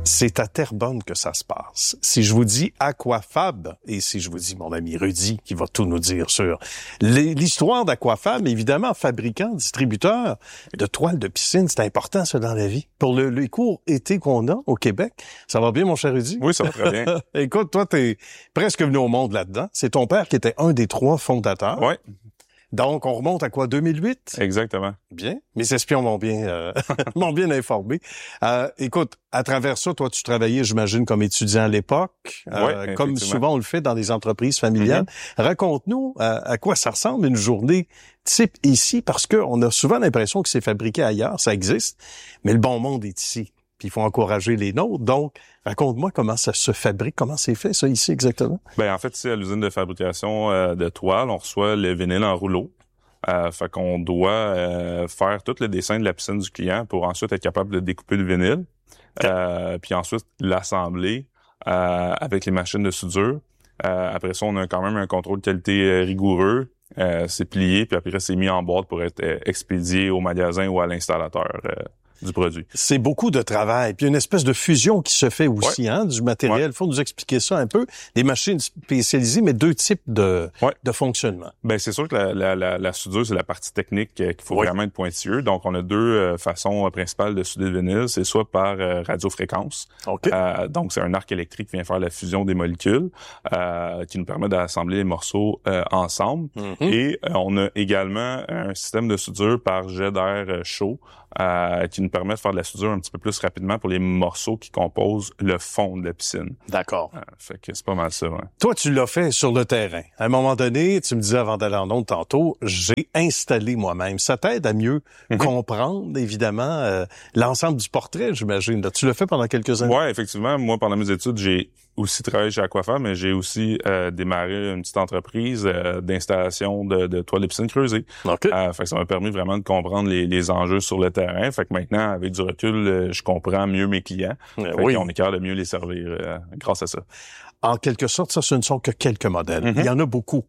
C'est à Terrebonne que ça se passe. Si je vous dis Aquafab, et si je vous dis mon ami Rudy, qui va tout nous dire sur l'histoire d'Aquafab, évidemment, fabricant, distributeur de toiles de piscine, c'est important ça dans la vie. Pour les cours été qu'on a au Québec, ça va bien mon cher Rudy? Oui, ça va très bien. Écoute, toi, t'es presque venu au monde là-dedans. C'est ton père qui était un des 3 fondateurs. Oui. Donc, on remonte à quoi, 2008? Exactement. Bien. Mes espions m'ont bien, m'ont bien informé. Écoute, à travers ça, toi, tu travaillais, j'imagine, comme étudiant à l'époque, comme souvent on le fait dans les entreprises familiales. Raconte-nous à quoi ça ressemble une journée type ici, parce que on a souvent l'impression que c'est fabriqué ailleurs, ça existe, mais le bon monde est ici. Puis il faut encourager les nôtres. Donc, raconte-moi comment ça se fabrique, comment c'est fait ça ici exactement. Ben en fait, c'est à l'usine de fabrication de toiles, on reçoit le vinyle en rouleau. Fait qu'on doit faire tout le dessin de la piscine du client pour ensuite être capable de découper le vinyle, puis ensuite l'assembler avec les machines de soudure. Après ça, on a quand même un contrôle de qualité rigoureux. C'est plié, puis après c'est mis en boîte pour être expédié au magasin ou à l'installateur du produit. C'est beaucoup de travail. Puis une espèce de fusion qui se fait aussi, du matériel. Il faut nous expliquer ça un peu. Des machines spécialisées, mais 2 types de fonctionnement. Ben c'est sûr que la soudure, c'est la partie technique qu'il faut vraiment être pointilleux. Donc, on a 2 façons principales de souder le vinyle. C'est soit par radiofréquence. Donc, c'est un arc électrique qui vient faire la fusion des molécules, qui nous permet d'assembler les morceaux ensemble. Et on a également un système de soudure par jet d'air chaud, qui nous permet de faire de la soudure un petit peu plus rapidement pour les morceaux qui composent le fond de la piscine. D'accord. Fait que c'est pas mal ça, Toi, tu l'as fait sur le terrain. À un moment donné, tu me disais avant d'aller en onde tantôt, j'ai installé moi-même. Ça t'aide à mieux comprendre, évidemment, l'ensemble du portrait, j'imagine. Là, tu l'as fait pendant quelques années? Oui, effectivement. Moi, pendant mes études, j'ai aussi travaillé chez Aquafab, mais j'ai aussi démarré une petite entreprise d'installation de toiles de piscine creusées. Fait que ça m'a permis vraiment de comprendre les enjeux sur le terrain. Fait que maintenant, avec du recul, je comprends mieux mes clients. Fait qu'on est capable de mieux les servir grâce à ça. En quelque sorte, ça, ce ne sont que quelques modèles. Il y en a beaucoup.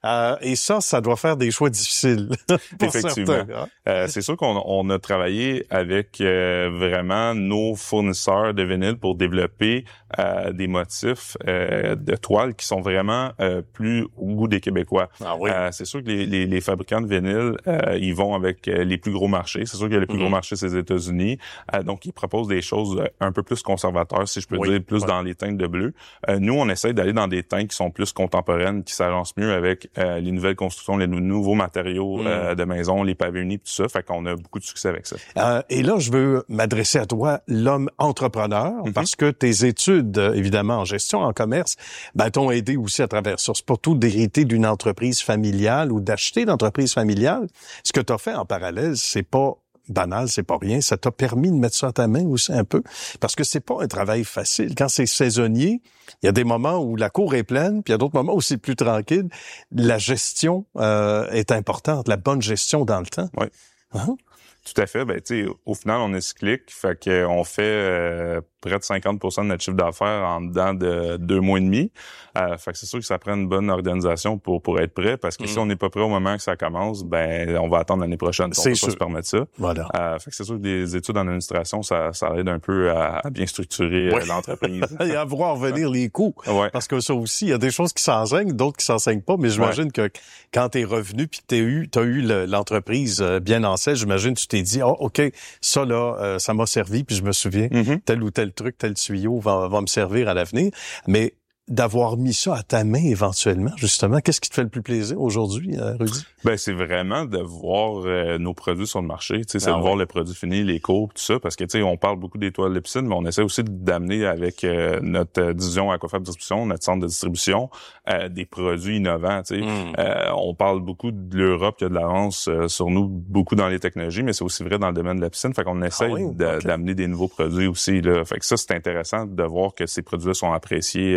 Et ça doit faire des choix difficiles. Effectivement. C'est sûr qu'on a travaillé avec vraiment nos fournisseurs de vinyle pour développer des motifs de toiles qui sont vraiment plus au goût des Québécois. C'est sûr que les fabricants de vinyle, ils vont avec les plus gros marchés. C'est sûr que le plus gros marché, c'est les États-Unis. Donc, ils proposent des choses un peu plus conservateurs, si je peux dire, plus dans les teintes de bleu. Nous, on essaie d'aller dans des teintes qui sont plus contemporaines, qui s'agencent mieux avec les nouvelles constructions, les nouveaux matériaux de maison, les pavés unis, tout ça. Fait qu'on a beaucoup de succès avec ça. Et là, je veux m'adresser à toi, l'homme entrepreneur, parce que tes études, évidemment, en gestion, en commerce, t'ont aidé aussi à travers ça. C'est pas tout d'hériter d'une entreprise familiale ou d'acheter l'entreprise familiale. Ce que tu as fait en parallèle, c'est pas banal, c'est pas rien. Ça t'a permis de mettre ça à ta main aussi un peu, parce que c'est pas un travail facile. Quand c'est saisonnier, il y a des moments où la cour est pleine, puis il y a d'autres moments où c'est plus tranquille. La gestion est importante, la bonne gestion dans le temps. Oui. Tout à fait. Ben, tu sais, au final, on est cyclique, fait qu'on fait près de 50% de notre chiffre d'affaires en dedans de 2 mois et demi. Fait que c'est sûr que ça prend une bonne organisation pour être prêt, parce que si on n'est pas prêt au moment que ça commence, ben on va attendre l'année prochaine. On peut pas se permettre ça. Fait que c'est sûr que des études en administration, ça aide un peu à bien structurer l'entreprise. Et à voir venir les coûts. Parce que ça aussi, il y a des choses qui s'enseignent, d'autres qui s'enseignent pas, mais j'imagine que quand t'es revenu puis t'as eu l'entreprise bien en selle, j'imagine tu t'es dit, OK, ça là, ça m'a servi, puis je me souviens, tel ou tel truc, tel tuyau va me servir à l'avenir. Mais d'avoir mis ça à ta main éventuellement, justement, qu'est-ce qui te fait le plus plaisir aujourd'hui, Rudy? Ben c'est vraiment de voir nos produits sur le marché, tu sais, c'est de voir le produit fini, les courbes, tout ça, parce que tu sais, on parle beaucoup des toiles de piscine, mais on essaie aussi d'amener avec notre division Aquafab Distribution, notre centre de distribution, des produits innovants, tu sais. On parle beaucoup de l'Europe qui a de l'avance sur nous, beaucoup dans les technologies, mais c'est aussi vrai dans le domaine de la piscine, fait qu'on essaie d'amener des nouveaux produits aussi là. Fait que ça, c'est intéressant de voir que ces produits-là sont appréciés par les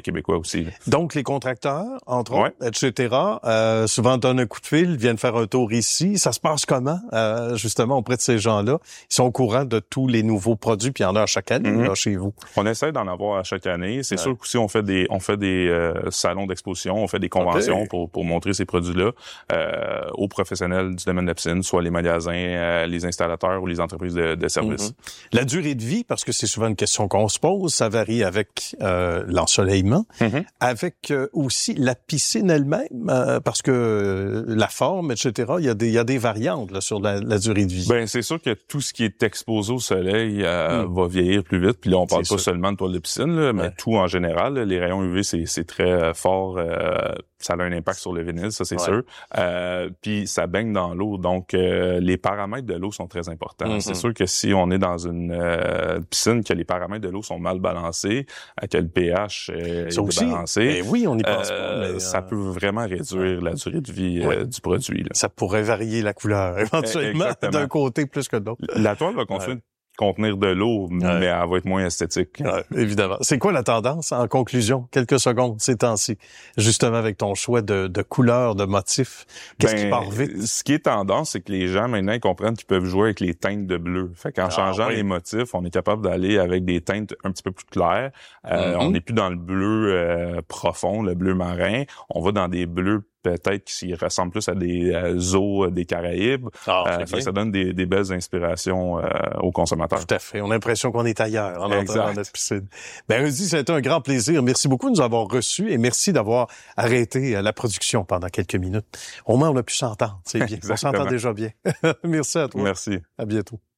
québécois aussi. Là. Donc, les contracteurs, entre autres, etc., souvent donnent un coup de fil, viennent faire un tour ici. Ça se passe comment, justement, auprès de ces gens-là? Ils sont au courant de tous les nouveaux produits, puis il y en a à chaque année, là, chez vous. On essaie d'en avoir à chaque année. C'est sûr qu'aussi, on fait des salons d'exposition, on fait des conventions pour montrer ces produits-là aux professionnels du domaine de la piscine, soit les magasins, les installateurs ou les entreprises de services. La durée de vie, parce que c'est souvent une question qu'on se pose, ça varie avec l'ensoleillement, avec aussi la piscine elle-même, parce que la forme, etc., il y a des variantes là, sur la durée de vie. Ben c'est sûr que tout ce qui est exposé au soleil va vieillir plus vite. Puis là, on parle pas seulement de toile de piscine, là, mais tout en général. Là, les rayons UV, c'est très fort. Ça a un impact sur le vinyle, ça c'est sûr. Puis ça baigne dans l'eau. Donc, les paramètres de l'eau sont très importants. C'est sûr que si on est dans une piscine, que les paramètres de l'eau sont mal balancés, que le pH est débalancé, oui, on y pense pas, mais ça peut vraiment réduire la durée de vie du produit. Là. Ça pourrait varier la couleur, éventuellement, d'un côté plus que de l'autre. La toile va contenir de l'eau, mais elle va être moins esthétique. Évidemment. C'est quoi la tendance, en conclusion? Quelques secondes, ces temps-ci. Justement, avec ton choix de couleurs, de motifs. Qu'est-ce qui part vite? Ce qui est tendance, c'est que les gens, maintenant, ils comprennent qu'ils peuvent jouer avec les teintes de bleu. Fait qu'en changeant les motifs, on est capable d'aller avec des teintes un petit peu plus claires. On n'est plus dans le bleu profond, le bleu marin. On va dans des bleus peut-être qui ressemblent plus à des eaux des Caraïbes. Ça donne des belles inspirations aux consommateurs. Tout à fait. On a l'impression qu'on est ailleurs en entrant dans notre piscine. Ben, Rudy, ça a été un grand plaisir. Merci beaucoup de nous avoir reçus et merci d'avoir arrêté la production pendant quelques minutes. Au moins, on a pu s'entendre. C'est bien. On s'entend déjà bien. Merci à toi. Merci. À bientôt.